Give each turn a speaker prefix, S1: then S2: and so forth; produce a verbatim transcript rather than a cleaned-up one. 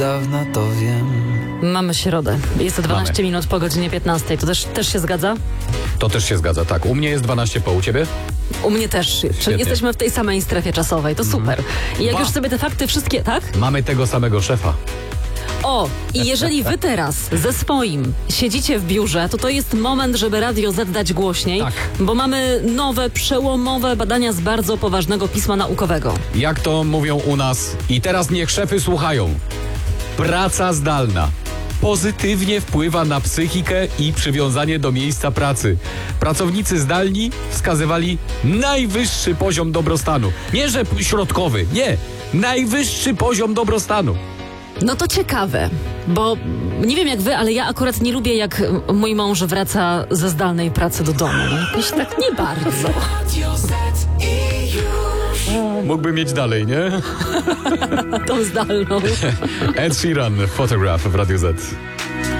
S1: dawna to wiem.
S2: Mamy środę. Jest to dwanaście
S3: Mamy.
S2: minut po godzinie piętnastej. To też, też się zgadza?
S3: To też się zgadza, tak. U mnie jest dwanaście po, u ciebie?
S2: U mnie też. Czyli jesteśmy w tej samej strefie czasowej. To super. I jak
S3: Ba.
S2: już sobie te fakty wszystkie, tak?
S3: Mamy tego samego szefa.
S2: O, i jeżeli wy teraz ze swoim siedzicie w biurze, to to jest moment, żeby Radio Z dać głośniej,
S3: Tak.
S2: bo mamy nowe, przełomowe badania z bardzo poważnego pisma naukowego.
S3: Jak to mówią u nas, i teraz niech szefy słuchają. Praca zdalna pozytywnie wpływa na psychikę i przywiązanie do miejsca pracy. Pracownicy zdalni wskazywali najwyższy poziom dobrostanu. Nie, że środkowy, nie. Najwyższy poziom dobrostanu.
S2: No to ciekawe, bo nie wiem jak wy, ale ja akurat nie lubię, jak mój mąż wraca ze zdalnej pracy do domu. No jakoś tak nie bardzo.
S3: Mógłby mieć dalej, nie?
S2: Tą zdalną.
S3: Ed Sheeran, Photograph w Radiu Z.